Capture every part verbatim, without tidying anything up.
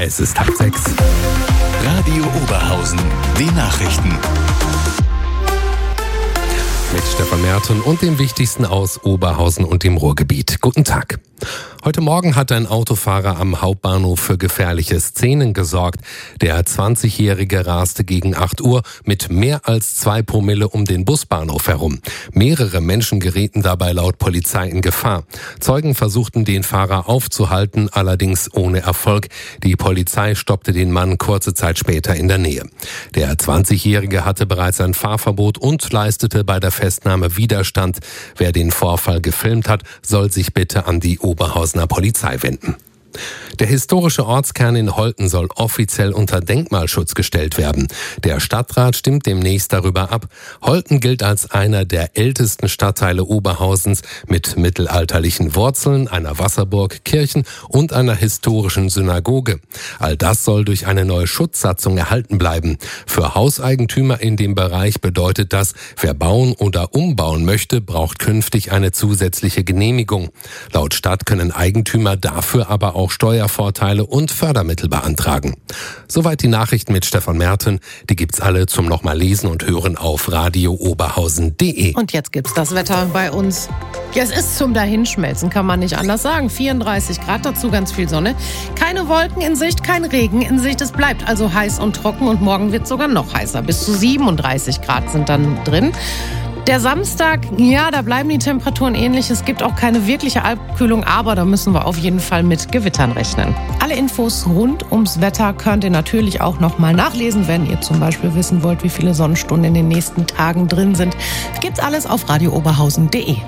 Es ist halb sechs. Radio Oberhausen, die Nachrichten. Mit Stefan Merten und dem Wichtigsten aus Oberhausen und dem Ruhrgebiet. Guten Tag. Heute Morgen hat ein Autofahrer am Hauptbahnhof für gefährliche Szenen gesorgt. Der zwanzigjährige raste gegen acht Uhr mit mehr als zwei Promille um den Busbahnhof herum. Mehrere Menschen gerieten dabei laut Polizei in Gefahr. Zeugen versuchten, den Fahrer aufzuhalten, allerdings ohne Erfolg. Die Polizei stoppte den Mann kurze Zeit später in der Nähe. Der zwanzigjährige hatte bereits ein Fahrverbot und leistete bei der Festnahme Widerstand. Wer den Vorfall gefilmt hat, soll sich bitte an die Oberhausener Polizei wenden. Der historische Ortskern in Holten soll offiziell unter Denkmalschutz gestellt werden. Der Stadtrat stimmt demnächst darüber ab. Holten gilt als einer der ältesten Stadtteile Oberhausens mit mittelalterlichen Wurzeln, einer Wasserburg, Kirchen und einer historischen Synagoge. All das soll durch eine neue Schutzsatzung erhalten bleiben. Für Hauseigentümer in dem Bereich bedeutet das, wer bauen oder umbauen möchte, braucht künftig eine zusätzliche Genehmigung. Laut Stadt können Eigentümer dafür aber auch auch Steuervorteile und Fördermittel beantragen. Soweit die Nachrichten mit Stefan Merten. Die gibt's alle zum nochmal lesen und hören auf radio oberhausen punkt de. Und jetzt gibt's das Wetter bei uns. Ja, es ist zum Dahinschmelzen, kann man nicht anders sagen. vierunddreißig Grad, dazu ganz viel Sonne. Keine Wolken in Sicht, kein Regen in Sicht. Es bleibt also heiß und trocken und morgen wird es sogar noch heißer. Bis zu siebenunddreißig Grad sind dann drin. Der Samstag, ja, da bleiben die Temperaturen ähnlich. Es gibt auch keine wirkliche Abkühlung, aber da müssen wir auf jeden Fall mit Gewittern rechnen. Alle Infos rund ums Wetter könnt ihr natürlich auch noch mal nachlesen, wenn ihr zum Beispiel wissen wollt, wie viele Sonnenstunden in den nächsten Tagen drin sind. Gibt's alles auf radio oberhausen punkt de.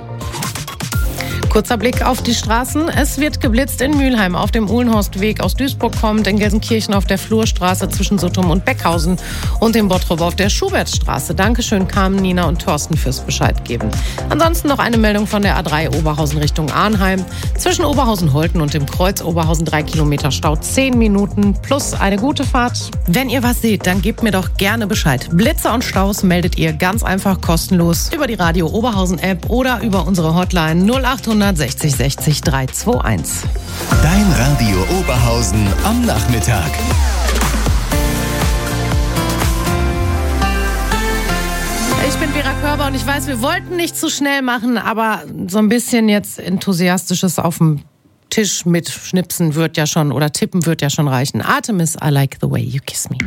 Kurzer Blick auf die Straßen. Es wird geblitzt in Mülheim auf dem Uhlenhorstweg aus Duisburg kommt, in Gelsenkirchen auf der Flurstraße zwischen Suttum und Beckhausen und in Bottrop auf der Schubertstraße. Dankeschön, Carmen, Nina und Thorsten fürs Bescheid geben. Ansonsten noch eine Meldung von der A drei Oberhausen Richtung Arnheim. Zwischen Oberhausen-Holten und dem Kreuz Oberhausen drei Kilometer Stau, zehn Minuten plus eine gute Fahrt. Wenn ihr was seht, dann gebt mir doch gerne Bescheid. Blitze und Staus meldet ihr ganz einfach kostenlos über die Radio Oberhausen App oder über unsere Hotline null acht hundert sechzig sechzig drei zwei eins. Dein Radio Oberhausen am Nachmittag. Ich bin Vera Körber und ich weiß, wir wollten nicht zu schnell machen, aber so ein bisschen jetzt Enthusiastisches auf dem Tisch mit Schnipsen wird ja schon oder Tippen wird ja schon reichen. Artemis, I like the way you kiss me.